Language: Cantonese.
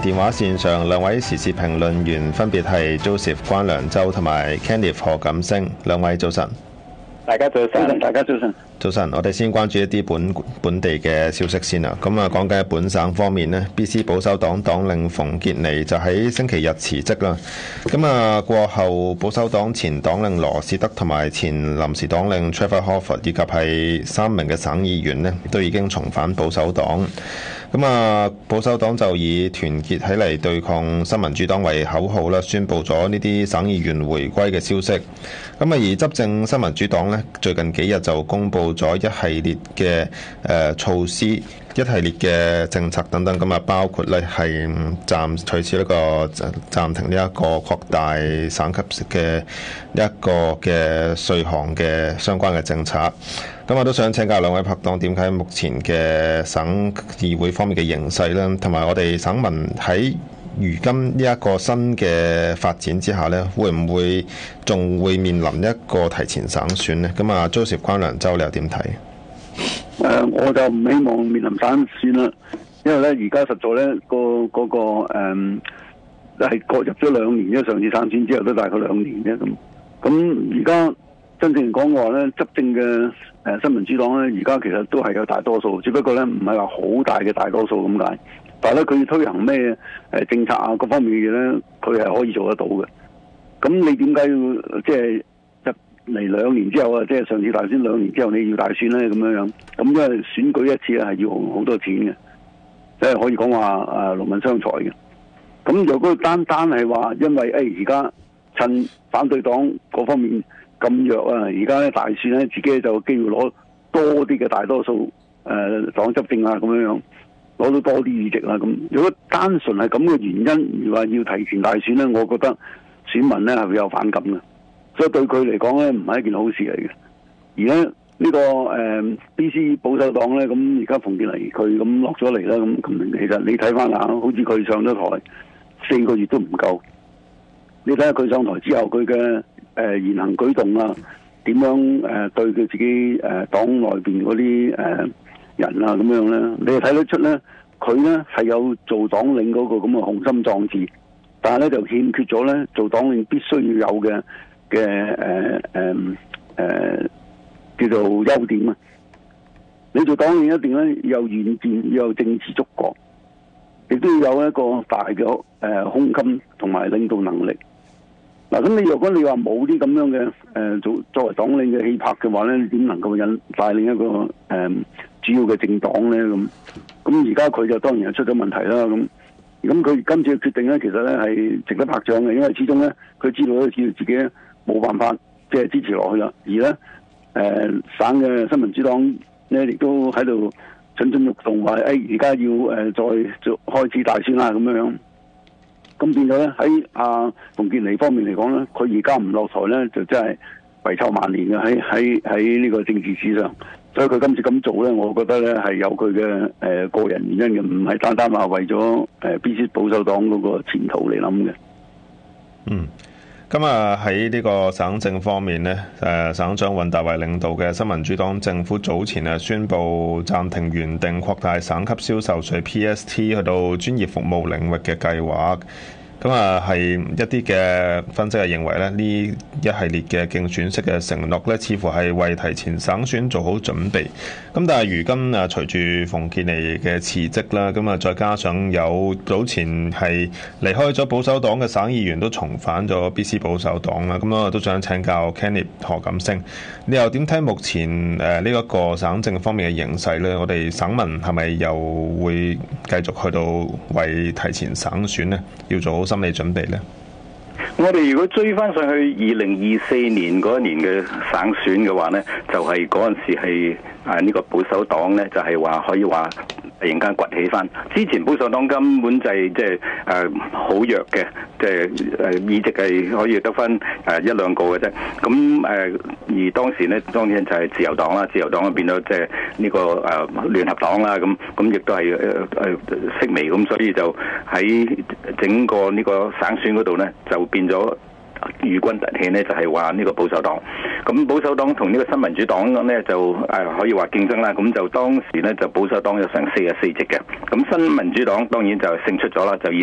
電話線上兩位時事評論員分別係 Joseph 關良洲同埋 Kenneth 何錦星，兩位早晨。 大家早晨，大家早晨。 早晨，我哋先關注一啲本地嘅消息先啦。咁啊，講緊本省方面呢， BC 保守黨黨領馮傑尼就喺星期日辭職啦。咁啊，過後保守黨前黨領羅士德同埋前臨時黨領 Trevor Horvath 以及係3名嘅省議員呢，都已經重返保守黨。咁啊，保守黨就以團結起嚟對抗新民主黨為口號啦，宣布咗呢啲省議員回歸嘅消息。咁啊，而執政新民主黨呢，最近幾日就公布咗一系列嘅措施、一系列嘅政策等等。咁啊，包括咧係取消呢個暫停呢一個擴大省級嘅一個嘅稅項嘅相關嘅政策。咁我都想請教兩位拍檔，點解目前嘅省議會方面嘅形勢咧，同埋我哋省民喺如今呢一個新嘅發展之下咧，會唔會仲會面臨一個提前省選呢？咁啊，Joseph 關良洲你又點睇？ 我就唔希望面臨省選啦，因為咧而家實在咧係各入咗2年，因為上次省選之後都大概2年啫咁而家真正講嘅話咧，執政嘅新民主黨咧，而家其實都係有大多數，只不過咧唔係話好大嘅大多數咁解。但係咧，佢推行咩政策啊，各方面嘅嘢咧，佢係可以做得到嘅。咁你點解要即係入嚟2年之後啊，即係上次大選2年之後你要大選咧咁樣？咁因為選舉一次咧係要用好多錢嘅，即係可以講話勞民傷財嘅。咁如果單係話因為而家趁反對黨嗰方面咁弱啊，而家咧大選咧自己就有機會攞多啲嘅大多數黨執政啊咁樣攞到多啲議席啦。咁如果單純係咁嘅原因而話要提前大選咧，我覺得選民咧係會有反感嘅，所以對佢嚟講咧唔係一件好事嚟嘅。而咧呢個BC 保守黨咧，咁而家馮傑尼佢咁落咗嚟啦，咁其實你睇翻下，好似佢上咗台4個月都唔夠。你睇下佢上台之後佢嘅言行舉動啊，點樣對佢自己黨內邊嗰啲人啊咁樣咧，你係睇得出咧，佢咧係有做黨領嗰個咁嘅雄心壯志，但係咧就欠缺咗咧做黨領必須要有嘅叫做優點啊！你做黨領一定咧要有遠見，要有政治觸覺，亦都要有一個大嘅胸襟同埋領導能力。嗱，咁你如果你話冇啲咁樣嘅作為黨領嘅氣魄嘅話咧，你點能夠帶領一個主要嘅政黨咧？咁而家佢就當然係出咗問題啦。咁佢今次嘅決定咧，其實咧係值得拍掌嘅，因為始終咧佢知道自己冇辦法即係支持落去啦。而咧省嘅新民主黨咧亦都喺度蠢蠢欲動，話而家要再開始大選啦咁樣。咁變咗咧喺馮傑尼方面嚟講咧，佢而家唔落台咧，就真係遺臭萬年嘅喺呢個政治史上。所以佢今次咁做咧，我覺得咧係有佢嘅個人原因嘅，唔係單單話為咗BC 保守黨嗰個前途嚟諗嘅。 咁喺呢個省政方面呢，省長尹達維領導嘅新民主黨政府早前宣布暫停原定擴大省級銷售稅 PST 去到專業服務領域嘅計劃。咁係一啲嘅分析係認為咧，呢一系列嘅競選式嘅承諾咧，似乎係為提前省選做好準備。咁但係如今隨住馮傑尼嘅辭職啦，咁再加上有早前係離開咗保守黨嘅省議員都重返咗 BC 保守黨啦，咁我都想請教 Kenneth 何錦星，你又點睇目前呢一個省政方面嘅形勢咧？我哋省民係咪又會繼續去到為提前省選呢？要做好心理準備呢？ 我哋如果追翻上去2024年嗰一年嘅省選嘅話呢，就係嗰陣時係呢個保守黨呢，就係話可以話突然間崛起翻。之前保守黨根本就係即係好弱嘅，即係議席係可以得翻1-2個嘅啫。咁而當時呢，當然就係自由黨啦，自由黨變咗即係呢個聯合黨啦。咁亦都係式微咁，所以就喺整個呢個省選嗰度呢，就變咗與軍突起呢，就係話呢個保守黨。咁保守黨同呢個新民主黨呢，就可以話競爭啦。咁就當時呢，就保守黨有成44席嘅，咁新民主黨當然就勝出咗啦，就